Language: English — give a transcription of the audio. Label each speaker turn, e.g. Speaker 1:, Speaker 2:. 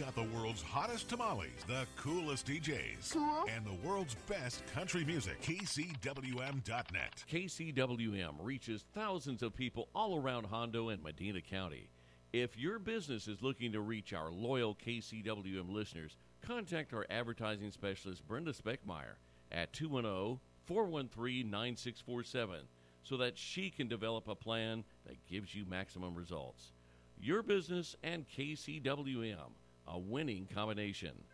Speaker 1: got the world's hottest tamales, the coolest DJs,
Speaker 2: Cool.
Speaker 1: and the world's best country music. KCWM.net.
Speaker 3: KCWM reaches thousands of people all around Hondo and Medina County. If your business is looking to reach our loyal KCWM listeners, contact our advertising specialist, Brenda Speckmeyer, at 210-413-9647 so that she can develop a plan that gives you maximum results. Your business and KCWM, a winning combination.